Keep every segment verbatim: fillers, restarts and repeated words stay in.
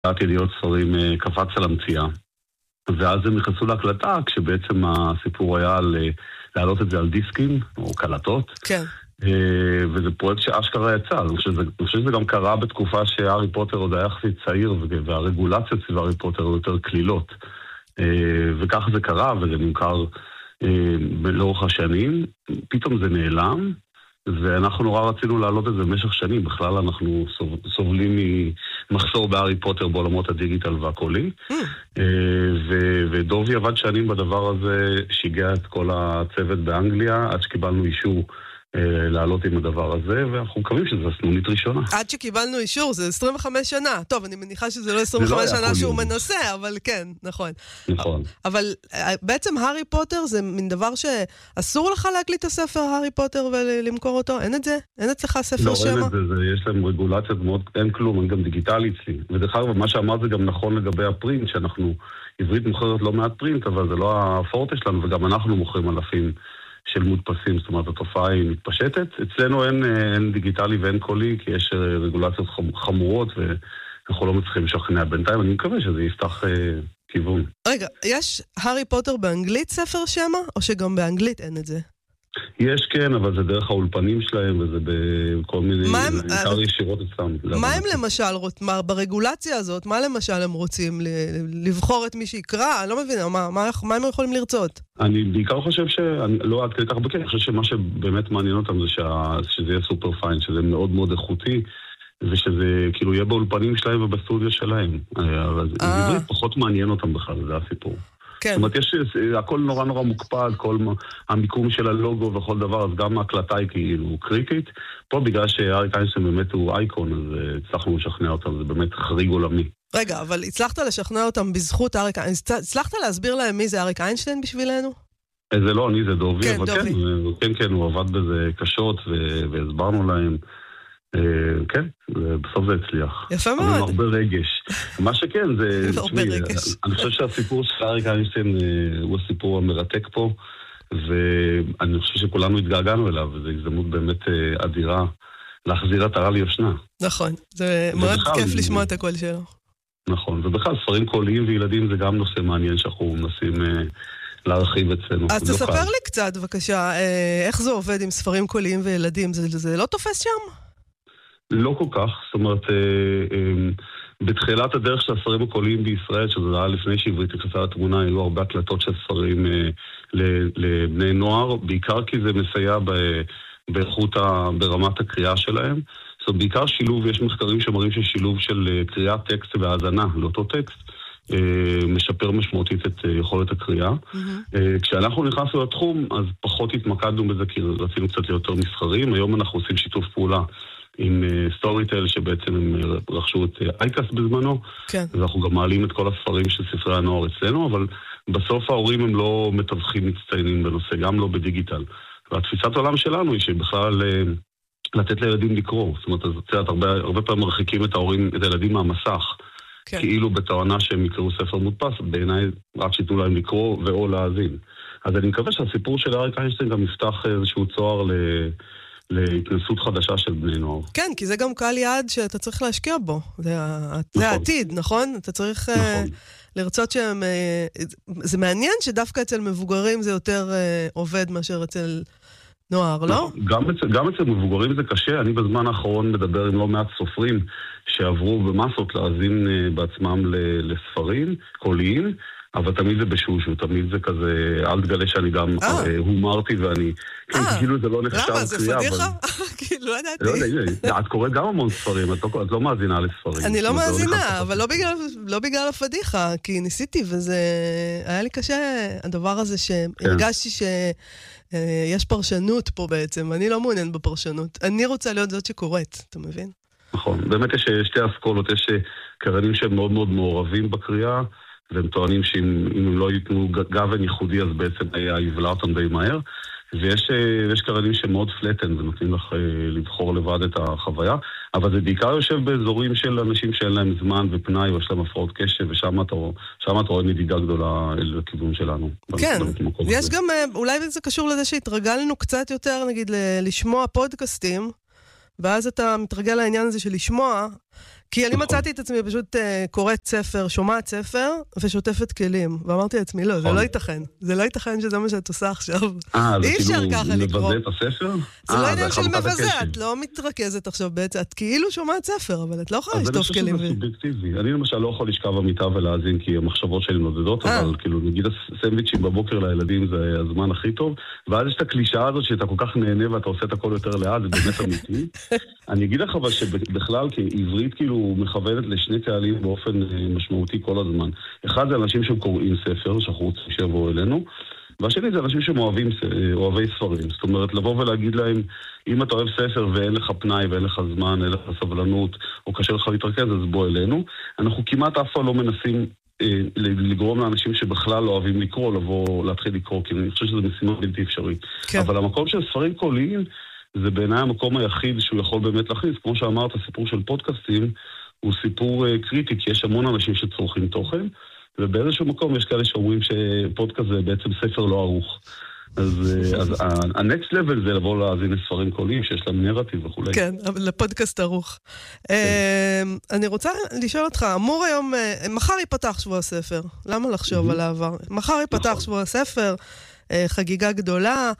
קראתי להיות ספרים קפץ על המציאה. ואז הם נכנסו להקלטה, כשבעצם הסיפור היה על להעלות את זה על דיסקים, או קלטות. כן. וזה פרויקט שאשכרה יצא. אני חושב שזה גם קרה בתקופה שהארי פוטר עוד היה יחסית צעיר, והרגולציות סביב הארי פוטר היו יותר כלילות. וכך זה קרה, וזה נמכר לאורך השנים. פתאום זה נעלם, ואנחנו נורא רצינו להעלות את זה במשך שנים. בכלל אנחנו סובלים ממחסור בהארי פוטר בעולמות הדיגיטל והקולי. ודובי עבד שנים בדבר הזה, שיגע את כל הצוות באנגליה, עד שקיבלנו אישור לעלות עם הדבר הזה, ואנחנו מקווים שזה סנונית ראשונה. עד שקיבלנו אישור, זה עשרים וחמש שנה. טוב, אני מניחה שזה לא עשרים וחמש שנה שהוא מנסה, אבל כן, נכון. נכון. אבל בעצם הארי פוטר זה מין דבר שאסור לך להקליט את הספר הארי פוטר ולמכור אותו? אין את זה? אין אצלך ספר שמה? לא, אין את זה, יש להם רגולציות מאוד, אין כלום, אין גם דיגיטלי אצלי. ודרך אגב, מה שאמרת זה גם נכון לגבי הפרינט, שאנחנו, עברית מוכרת לא מעט פרינט, אבל זה לא הפורטה שלנו, וגם אנחנו מוכרים אלפים של מודפסים, זאת אומרת, התופעה היא מתפשטת. אצלנו אין, אין דיגיטלי ואין קולי, כי יש רגולציות חמורות, ואנחנו לא מצליחים לשכנע בינתיים. אני מקווה שזה יפתח אה, כיוון. רגע, יש הארי פוטר באנגלית ספר שמה, או שגם באנגלית אין את זה? יש כן, אבל זה דרך האולפנים שלהם, וזה בכל מיני, זה בעיקר ישירות אצלם. מה הם למשל, ברגולציה הזאת, מה למשל הם רוצים לבחור את מי שיקרא? אני לא מבינה, מה הם יכולים לרצות? אני בעיקר חושב ש... לא עד כדי כך בקר, אני חושב שמה שבאמת מעניין אותם זה שזה יהיה סופר פיין, שזה מאוד מאוד איכותי, ושזה כאילו יהיה באולפנים שלהם ובסטודיו שלהם. אבל זה פחות מעניין אותם בכלל, זה הסיפור. כן. זאת אומרת, יש, הכל נורא נורא מוקפד, כל המיקום של הלוגו וכל דבר, אז גם ההקלטה היא כאילו קריטית. פה בגלל שאריק איינשטיין באמת הוא אייקון, אז הצלחנו לשכנע אותם, זה באמת חריג עולמי. רגע, אבל הצלחת לשכנע אותם בזכות אריק איינשטיין, הצלחת להסביר להם מי זה אריק איינשטיין בשבילנו? זה לא, אני זה דובי, כן, אבל דובי. כן, כן, כן, הוא עבד בזה קשות והסברנו להם. כן, בסוף זה הצליח. יפה מאוד. עם הרבה רגש. מה שכן, זה... הרבה רגש. אני חושב שהסיפור של אריק איינשטיין הוא הסיפור המרתק פה, ואני חושב שכולנו התגעגענו אליו, וזו הזדמנות באמת אדירה להחזיר עטרה ליושנה. נכון, זה מאוד כיף לשמוע את הקול שלו. נכון, ובכלל, ספרים קוליים וילדים זה גם נושא מעניין שאנחנו מנסים להרחיב אצלנו. אז תספר לי קצת, בבקשה, איך זה עובד עם ספרים קוליים וילדים? זה לא תופס שם? לא כל כך, זאת אומרת, בתחילת הדרך של הספרים הקוליים בישראל, שזה היה לפני שעברית נכנסה לתמונה, היו הרבה הקלטות של ספרים לבני נוער, בעיקר כי זה מסייע באיכות, ברמת הקריאה שלהם. זאת אומרת, בעיקר שילוב, יש מחקרים שמראים ששילוב של קריאת טקסט והאזנה לאותו טקסט, משפר משמעותית את יכולת הקריאה. כשאנחנו נכנסנו לתחום, אז פחות התמקדנו בזה, כי רצינו קצת יותר מסחרים. היום אנחנו עושים שיתוף פעולה עם סטוריטל, שבעצם הם רכשו את אייקס בזמנו, כן. ואנחנו גם מעלים את כל הספרים של ספרי הנוער אצלנו, אבל בסוף ההורים הם לא מתווכים מצטיינים בנושא, גם לא בדיגיטל. והתפיסת העולם שלנו היא שבכלל לתת לילדים לקרוא, זאת אומרת, אז ציינת, הרבה, הרבה פעמים מרחיקים את ההורים, את הילדים מהמסך, כן. כאילו בטענה שהם יקראו ספר מודפס, בעיניי רק שיתנו להם לקרוא ואו להאזין. אז אני מקווה שהסיפור של אריק איינשטיין גם יפתח איזשהו צוהר ל... להתנסות חדשה של בני נוער. כן, כי זה גם קהל יעד שאתה צריך להשקיע בו. זה, זה העתיד, נכון? אתה צריך נכון. לרצות שהם... זה מעניין שדווקא אצל מבוגרים זה יותר עובד מאשר אצל נוער, לא? גם אצל, גם אצל מבוגרים זה קשה. אני בזמן האחרון מדבר עם לא מעט סופרים שעברו במסות להאזין בעצמם לספרים קוליים, אבל תמיד זה בשושו, תמיד זה כזה, אל תגלה שאני גם הומרתי ואני, כאילו זה לא נחשב קריאה. למה, זה פדיחה? כאילו, לא ידעתי. לא יודע, את קוראת גם המון ספרים, את לא מאזינה לספרים. אני לא מאזינה, אבל לא בגלל הפדיחה, כי ניסיתי, וזה היה לי קשה, הדבר הזה שהרגשתי שיש פרשנות פה בעצם, אני לא מעוניין בפרשנות. אני רוצה להיות זאת שקוראת, אתה מבין? נכון, באמת יש שתי אסכולות, יש קריינים שהם מאוד מאוד מעורבים בקריאה, והם טוענים שאם הם לא ייתנו גוון ייחודי, אז בעצם היה יבלע אותם די מהר. ויש קריינים שמאוד פלטן, ונותנים לך לבחור לבד את החוויה, אבל זה בעיקר יושב באזורים של אנשים שאין להם זמן ופנאי, ויש להם הפרעות קשב, ושם אתה, אתה רואה נדידה גדולה אל הכיוון שלנו. כן, יש גם, אולי זה קשור לזה שהתרגלנו קצת יותר, נגיד, לשמוע פודקאסטים, ואז אתה מתרגל לעניין הזה של לשמוע, כי אני מצאתי את עצמי פשוט קוראת ספר, שומעת ספר, ושוטפת כלים. ואמרתי לעצמי, לא, זה לא ייתכן. זה לא ייתכן שזה מה שאת עושה עכשיו. אה, זה אי אפשר כאילו ככה לקרוא. מבזה את הספר? זה לא עניין של מבזה, את לא מתרכזת עכשיו בעצם. את כאילו שומעת ספר, אבל את לא יכולה לשטוף כלים. אז אני חושב שזה סובייקטיבי. אני למשל לא יכול לשכב במיטה ולהאזין, כי המחשבות שלי נודדות, אבל כאילו, נגיד הסנדוויצ'ים בבוקר לילדים זה הזמן הכי טוב, ואז יש את הקלישאה הזאת שאתה כל כך נהנה ואתה עושה את הכל יותר לאט, זה באמת אמיתי. אני אגיד לך אבל שבכלל כעברית כאילו מכוונת לשני קהלים באופן משמעותי כל הזמן. אחד זה אנשים שקוראים ספר, שאנחנו רוצים שיבואו אלינו, והשני זה אנשים שאוהבים אוהבי ספרים. זאת אומרת, לבוא ולהגיד להם, אם אתה אוהב ספר ואין לך פנאי ואין לך זמן, אין לך סבלנות, או קשה לך להתרכז, אז בוא אלינו. אנחנו כמעט אף פעם לא מנסים לגרום לאנשים שבכלל לא אוהבים לקרוא, לבוא, להתחיל לקרוא, כי אני חושב שזו משימה בלתי אפשרית. כן. אבל המקום של ספרים קוליים, זה בעיניי המקום היחיד שהוא יכול באמת להכניס. כמו שאמרת, הסיפור של פודקאסטים הוא סיפור uh, קריטי, כי יש המון אנשים שצורכים תוכן, ובאיזשהו מקום יש כאלה שאומרים שפודקאסט זה בעצם ספר לא ערוך. אז, אז ה-next level זה לבוא להאזין לספרים קוליים שיש להם נרטיב וכו'. כן, אבל לפודקאסט ערוך. אני רוצה לשאול אותך, אמור היום, מחר ייפתח שבוע הספר, למה לחשוב על העבר? מחר ייפתח שבוע הספר, חגיגה גדולה,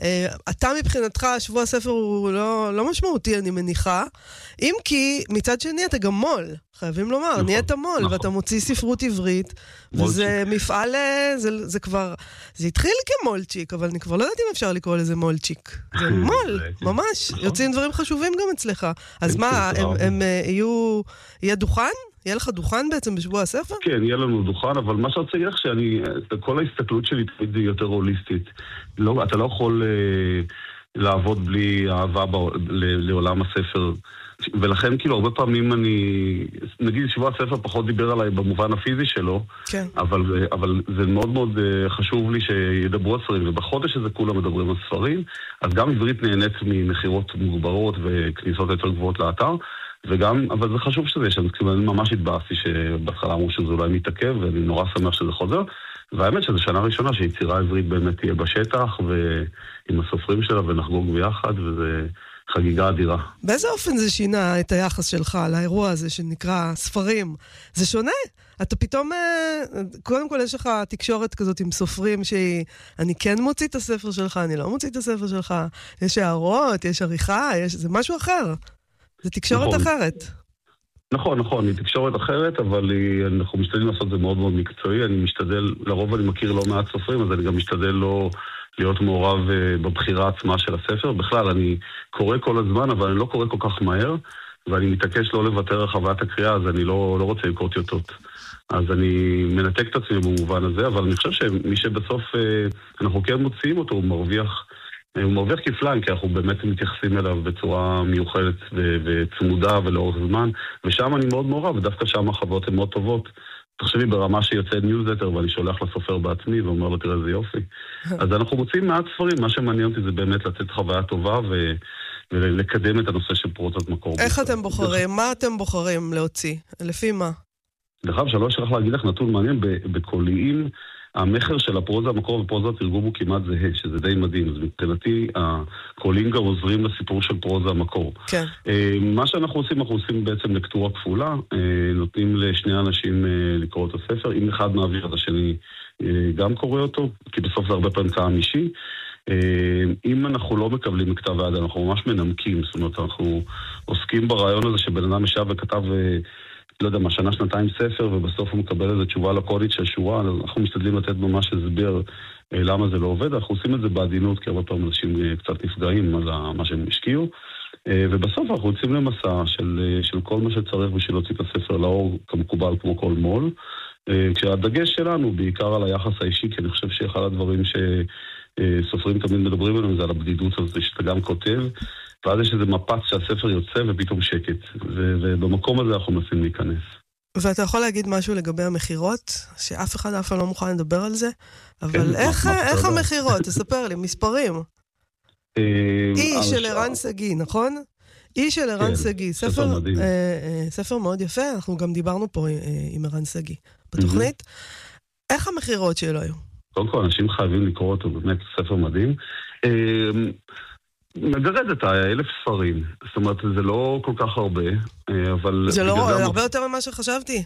אתה מבחינתך שבוע הספר הוא לא, לא משמעותי אני מניחה, אם כי מצד שני אתה גם מול, חייבים לומר, נכון, נהיית מול, נכון. ואתה מוציא ספרות עברית, וזה מפעל, זה, זה כבר, זה התחיל כמולצ'יק, אבל אני כבר לא יודעת אם אפשר לקרוא לזה מולצ'יק, זה מול, ממש, נכון. יוצאים דברים חשובים גם אצלך, אז מה, הם, הם יהיו, יהיה דוכן? יהיה לך דוכן בעצם בשבוע הספר? כן, יהיה לנו דוכן, אבל מה שרוצה להגיד לך שאני, כל ההסתכלות שלי תמיד היא יותר הוליסטית. לא, אתה לא יכול אה, לעבוד בלי אהבה ב, ל, לעולם הספר, ולכן כאילו הרבה פעמים אני, נגיד שבוע הספר פחות דיבר עליי במובן הפיזי שלו, כן. אבל, אבל זה מאוד מאוד חשוב לי שידברו על ספרים, ובחודש הזה כולם מדברים על ספרים, אז גם עברית נהנית ממחירות מוגברות וכניסות יותר גבוהות לאתר, וגם, אבל זה חשוב שזה יש, אני ממש התבאסתי שבהתחלה אמרו שזה אולי מתעכב, ואני נורא שמח שזה חוזר, והאמת שזו שנה ראשונה שיצירה עברית באמת תהיה בשטח, ועם הסופרים שלה ונחגוג ביחד, וזה חגיגה אדירה. באיזה אופן זה שינה את היחס שלך לאירוע הזה שנקרא ספרים? זה שונה? אתה פתאום, קודם כל יש לך תקשורת כזאת עם סופרים שהיא, אני כן מוציא את הספר שלך, אני לא מוציא את הספר שלך, יש הערות, יש עריכה, יש, זה משהו אחר. זה תקשורת נכון. אחרת. נכון, נכון, היא תקשורת אחרת, אבל היא, אנחנו משתדלים לעשות את זה מאוד מאוד מקצועי, אני משתדל, לרוב אני מכיר לא מעט סופרים, אז אני גם משתדל לא להיות מעורב בבחירה עצמה של הספר. בכלל, אני קורא כל הזמן, אבל אני לא קורא כל כך מהר, ואני מתעקש לא לוותר על חוויית הקריאה, אז אני לא, לא רוצה לקרוא טיוטות. אז אני מנתק את עצמי במובן הזה, אבל אני חושב שמי שבסוף אנחנו כן מוציאים אותו, הוא מרוויח, הוא מרוויח כפליים, כי אנחנו באמת מתייחסים אליו בצורה מיוחדת וצמודה ולאורך זמן, ושם אני מאוד מעורב, ודווקא שם החוויות הן מאוד טובות. תחשבי ברמה שיוצא ניוזלטר, ואני שולח לסופר בעצמי, ואומר לו, תראה, זה יופי. אז אנחנו מוצאים מעט ספרים, מה שמעניין אותי זה באמת לתת חוויה טובה, ו... ולקדם את הנושא של פרוזת מקור. איך אתם בוחרים? מה אתם בוחרים להוציא? לפי מה? דרך אגב, שלא אשלח להגיד לך נתון מעניין, בקוליים, המחר של הפרוזה המקור ופרוזה תרגום הוא כמעט זהה, שזה די מדהים. אז מבחינתי, הקוליים גם עוזרים לסיפור של פרוזה המקור. כן. מה שאנחנו עושים, אנחנו עושים בעצם לקטורה כפולה, נותנים לשני אנשים לקרוא את הספר, אם אחד מעביר את השני גם קורא אותו, כי בסוף זה הרבה פעמים טעם אישי. אם אנחנו לא מקבלים מכתב היד, אנחנו ממש מנמקים, זאת אומרת, אנחנו עוסקים ברעיון הזה שבן אדם ישב וכתב, לא יודע מה, שנה, שנתיים ספר, ובסוף הוא מקבל איזו תשובה לקודית של שורה, אנחנו משתדלים לתת ממש הסבר למה זה לא עובד, אנחנו עושים את זה בעדינות, כי הרבה פעמים אנשים קצת נפגעים על מה שהם השקיעו, ובסוף אנחנו יוצאים למסע של, של כל מה שצריך בשביל להוציא את הספר לאור כמקובל כמו כל מול, כשהדגש שלנו בעיקר על היחס האישי, כי אני חושב שאחד הדברים ש... סופרים תמיד מדברים עליהם, זה על הבדידות הזאת שאתה גם כותב, ואז יש איזה מפץ שהספר יוצא ופתאום שקט, ובמקום הזה אנחנו מנסים להיכנס. ואתה יכול להגיד משהו לגבי המחירות, שאף אחד אף לא מוכן לדבר על זה, אבל איך, איך המחירות? תספר לי, מספרים. אי של ערן סגי, נכון? אי של ערן סגי, ספר, ספר מאוד יפה, אנחנו גם דיברנו פה עם ערן סגי בתוכנית. איך המחירות שלו היו? קודם כל, אנשים חייבים לקרוא אותו, באמת ספר מדהים. מגרד את האלף ספרים. זאת אומרת, זה לא כל כך הרבה, אבל... זה לא הרבה יותר ממה שחשבתי.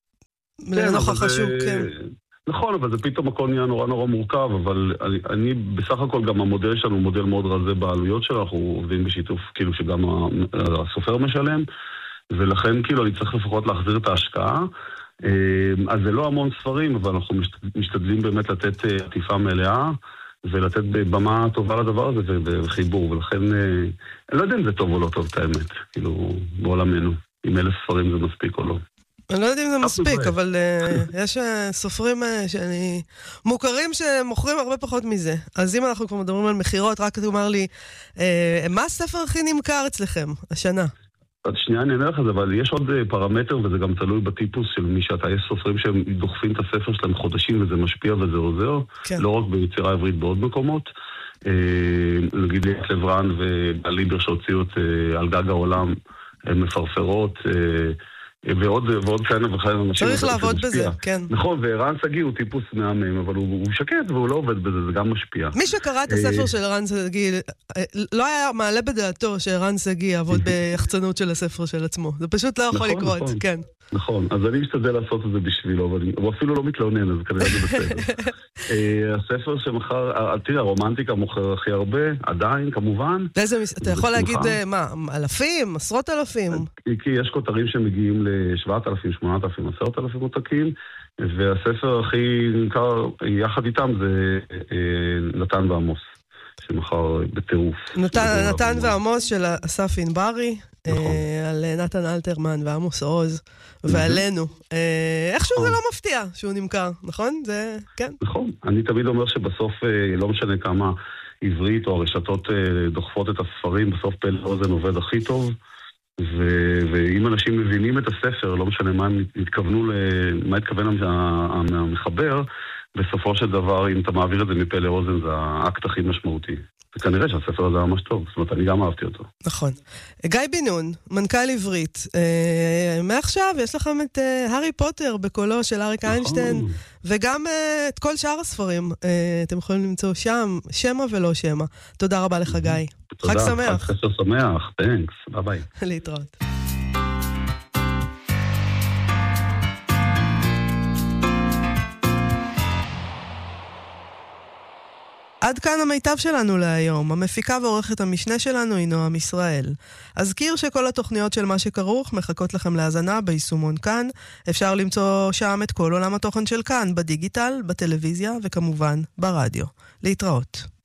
לנוכח השוק, כן. נכון, אבל זה פתאום הכל נהיה נורא נורא מורכב, אבל אני, אני בסך הכל גם המודל שלנו הוא מודל מאוד רזה בעלויות שלנו, אנחנו עובדים בשיתוף כאילו שגם הסופר משלם, ולכן כאילו אני צריך לפחות להחזיר את ההשקעה, אז זה לא המון ספרים, אבל אנחנו משתדלים באמת לתת עטיפה מלאה, ולתת במה טובה לדבר הזה וחיבור, ולכן אני לא יודע אם זה טוב או לא טוב את האמת, כאילו בעולמנו, אם אלף ספרים זה מספיק או לא. אני לא יודעת אם זה מספיק, אבל יש סופרים שאני... מוכרים שמוכרים הרבה פחות מזה. אז אם אנחנו כבר מדברים על מחירות, רק תאמר לי, מה הספר הכי נמכר אצלכם השנה? אז שנייה אני אענה לך זה, אבל יש עוד פרמטר, וזה גם תלוי בטיפוס של מי שאתה. יש סופרים שהם דוחפים את הספר שלהם חודשים, וזה משפיע וזה עוזר, לא רק ביצירה עברית בעוד מקומות. נגיד לברן והליבר שהוציאו את על גג העולם, הן מפרפרות, ועוד, ועוד כאלה וכאלה אנשים. צריך לעבוד בזה, כן. נכון, וערן סגי הוא טיפוס מהמם, אבל הוא, הוא שקט והוא לא עובד בזה, זה גם משפיע. מי שקרא את הספר של ערן סגי, לא היה מעלה בדעתו שערן סגי יעבוד ביחצנות של הספר של עצמו. זה פשוט לא יכול נכון, לקרות, נכון. כן. נכון, אז אני משתדל לעשות את זה בשבילו, אבל הוא אפילו לא מתלונן, אז כנראה זה בסדר. הספר שמחר, תראה, הרומנטיקה מוכר הכי הרבה, עדיין, כמובן. אתה יכול להגיד, מה, אלפים, עשרות אלפים? כי יש כותרים שמגיעים ל-שבעת אלפים, שמונת אלפים, עשרת אלפים עותקים, והספר הכי נמכר יחד איתם זה נתן ועמוס, שמחר בטירוף. נתן ועמוס של אסף ענברי, על נתן אלתרמן ועמוס עוז, ועלינו. איכשהו זה לא מפתיע שהוא נמכר, נכון? זה, כן. נכון. אני תמיד אומר שבסוף לא משנה כמה עברית או הרשתות דוחפות את הספרים, בסוף פה לאוזן עובד הכי טוב, ואם אנשים מבינים את הספר, לא משנה מה הם התכוונו, מה התכוון המחבר, בסופו של דבר, אם אתה מעביר את זה מפה לאוזן, זה האקט הכי משמעותי. וכנראה שהספר הזה ממש טוב, זאת אומרת, אני גם אהבתי אותו. נכון. גיא בן נון, מנכ"ל עברית, אה, מעכשיו יש לכם את אה, הארי פוטר בקולו של אריק נכון. איינשטיין, וגם אה, את כל שאר הספרים, אה, אתם יכולים למצוא שם, שמה ולא שמה. תודה רבה לך, גיא. תודה, חג שמח. חג חסר שמח, תנקס, ביי ביי. להתראות. עד כאן המיטב שלנו להיום. המפיקה ועורכת המשנה שלנו היא נועם ישראל. אזכיר שכל התוכניות של מה שכרוך מחכות לכם להאזנה ביישומון כאן. אפשר למצוא שם את כל עולם התוכן של כאן, בדיגיטל, בטלוויזיה וכמובן ברדיו. להתראות.